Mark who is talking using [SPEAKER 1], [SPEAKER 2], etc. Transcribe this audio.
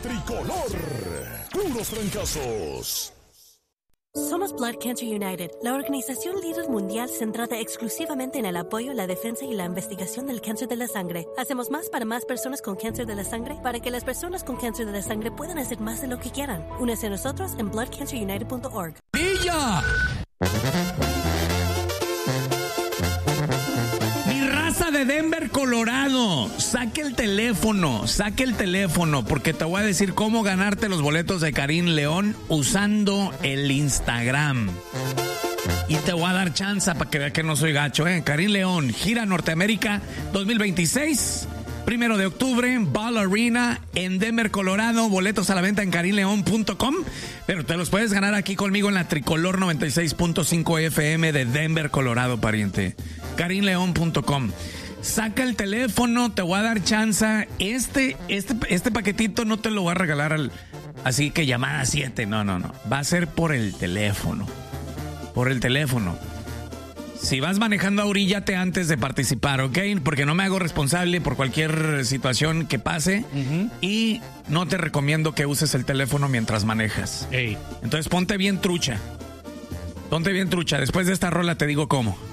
[SPEAKER 1] Tricolor, puros trancazos.
[SPEAKER 2] Somos Blood Cancer United, la organización líder mundial centrada exclusivamente en el apoyo, la defensa y la investigación del cáncer de la sangre. Hacemos más para más personas con cáncer de la sangre para que las personas con cáncer de la sangre puedan hacer más de lo que quieran. Únese a nosotros en bloodcancerunited.org.
[SPEAKER 3] ¡Villa! Mi raza de Denver, Colorado, saque el teléfono, porque te voy a decir cómo ganarte los boletos de Karim León usando el Instagram. Y te voy a dar chance para que vea que no soy gacho, Karim León, gira Norteamérica 2026, 1 de octubre, Ball Arena en Denver, Colorado. Boletos a la venta en karimleon.com, pero te los puedes ganar aquí conmigo en la Tricolor 96.5 FM de Denver, Colorado, pariente. karimleon.com. Saca el teléfono, te voy a dar chance. Este paquetito no te lo voy a regalar así que llamada 7. No. Va a ser por el teléfono. Si vas manejando, oríllate antes de participar, ¿ok? Porque no me hago responsable por cualquier situación que pase. Y no te recomiendo que uses el teléfono mientras manejas. Entonces ponte bien trucha. Después de esta rola te digo cómo.